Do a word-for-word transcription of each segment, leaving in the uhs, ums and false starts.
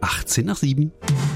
achtzehn nach sieben.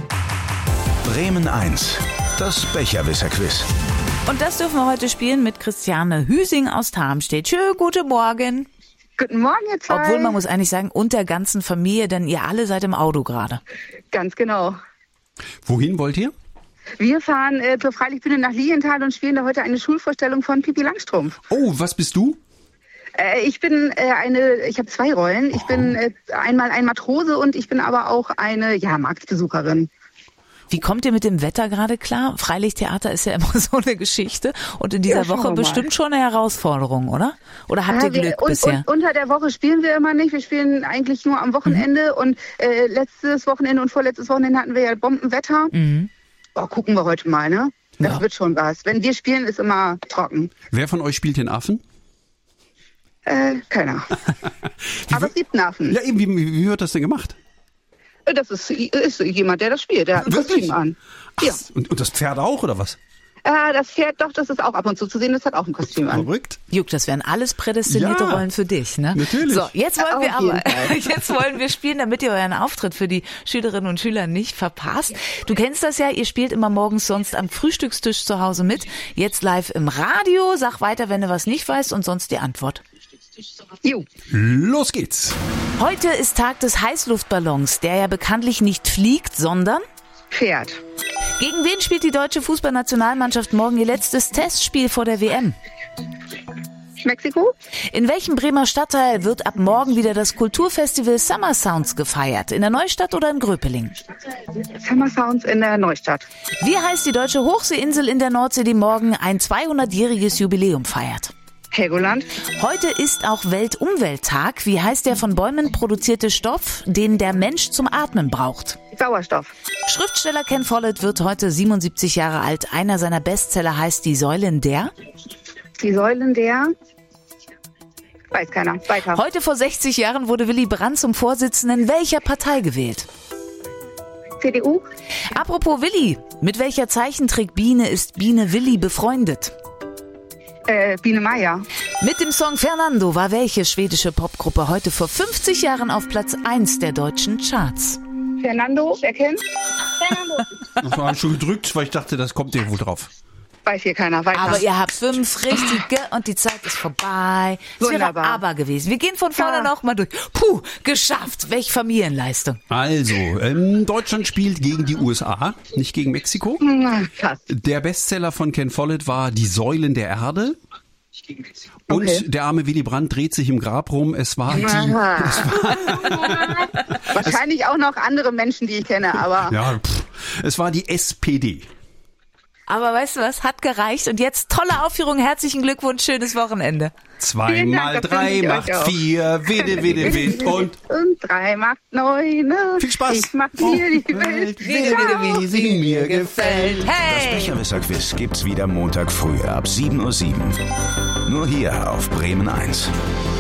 Bremen eins, das Becherwisser-Quiz. Und das dürfen wir heute spielen mit Christiane Hüsing aus Tarmstedt. Schönen guten Morgen. Guten Morgen, ihr zwei. Obwohl, man muss eigentlich sagen, und der ganzen Familie, denn ihr alle seid im Auto gerade. Ganz genau. Wohin wollt ihr? Wir fahren äh, zur Freilichtbühne nach Lilienthal und spielen da heute eine Schulvorstellung von Pippi Langstrumpf. Oh, was bist du? Äh, ich bin äh, eine, ich habe zwei Rollen. Ich bin äh, einmal ein Matrose und ich bin aber auch eine ja, Marktbesucherin. Wie kommt ihr mit dem Wetter gerade klar? Freilichttheater ist ja immer so eine Geschichte und in dieser Ja, Woche bestimmt schon eine Herausforderung, oder? Oder habt ihr Ja, wir, Glück und, bisher? Und unter der Woche spielen wir immer nicht. Wir spielen eigentlich nur am Wochenende. Mhm. Und äh, letztes Wochenende und vorletztes Wochenende hatten wir ja Bombenwetter. Mhm. Oh, gucken wir heute mal, ne? Das Ja. wird schon was. Wenn wir spielen, ist immer trocken. Wer von euch spielt den Affen? Äh, keiner. Aber es gibt einen Affen. Ja, eben, wie, wie wird das denn gemacht? Das ist, ist jemand, der das spielt. Der hat ein Wirklich? Kostüm an. Ach, Ja. und, und das Pferd auch, oder was? Äh, das Pferd, doch, das ist auch ab und zu zu sehen. Das hat auch ein Kostüm an. Verrückt. Juck, das wären alles prädestinierte Ja, Rollen für dich, ne? natürlich. So, jetzt wollen Auf wir aber, jeden Fall. jetzt wollen wir spielen, damit ihr euren Auftritt für die Schülerinnen und Schüler nicht verpasst. Du kennst das ja, ihr spielt immer morgens sonst am Frühstückstisch zu Hause mit. Jetzt live im Radio. Sag weiter, wenn du was nicht weißt und sonst die Antwort. Jo. Los geht's. Heute ist Tag des Heißluftballons, der ja bekanntlich nicht fliegt, sondern... Pferd. Gegen wen spielt die deutsche Fußballnationalmannschaft morgen ihr letztes Testspiel vor der W M? Mexiko? In welchem Bremer Stadtteil wird ab morgen wieder das Kulturfestival Summer Sounds gefeiert? In der Neustadt oder in Gröpeling? Summer Sounds in der Neustadt. Wie heißt die deutsche Hochseeinsel in der Nordsee, die morgen ein zweihundertjähriges Jubiläum feiert? Helgoland. Heute ist auch Weltumwelttag. Wie heißt der von Bäumen produzierte Stoff, den der Mensch zum Atmen braucht? Sauerstoff. Schriftsteller Ken Follett wird heute siebenundsiebzig Jahre alt. Einer seiner Bestseller heißt Die Säulen der... Die Säulen der... Weiß keiner. Weiter. Heute vor sechzig Jahren wurde Willy Brandt zum Vorsitzenden welcher Partei gewählt? C D U. Apropos Willy, mit welcher Zeichentrick Biene ist Biene Willy befreundet? Äh, Biene Meier. Mit dem Song Fernando war welche schwedische Popgruppe heute vor fünfzig Jahren auf Platz eins der deutschen Charts? Fernando, wer kennt? Fernando. Das war schon gedrückt, weil ich dachte, das kommt irgendwo drauf. Weiß hier keiner. Weiter. Aber ihr habt fünf richtige und die Zeit ist vorbei. Es wäre Wunderbar. aber gewesen. Wir gehen von vorne Ja. noch mal durch. Puh, geschafft. Welch Familienleistung. Also, ähm, Deutschland spielt gegen die U S A, nicht gegen Mexiko. Na, krass. Der Bestseller von Ken Follett war Die Säulen der Erde. Und Okay. der arme Willy Brandt dreht sich im Grab rum. Es war die... Aha. Wahrscheinlich auch noch andere Menschen, die ich kenne, aber Ja, pff, es war die S P D. Aber weißt du was? Hat gereicht. Und jetzt tolle Aufführung. Herzlichen Glückwunsch. Schönes Wochenende. Zwei Vielen Dank, mal das drei wünsche ich macht euch auch. vier, wede, wede, wede. Und und drei macht neun. Ne? Viel Spaß. Ich mach dir die Welt. wede, wede, wie sie mir gefällt. Das Hey! Becherwisser-Quiz gibt's wieder Montag früh ab sieben Uhr sieben. Nur hier auf Bremen eins.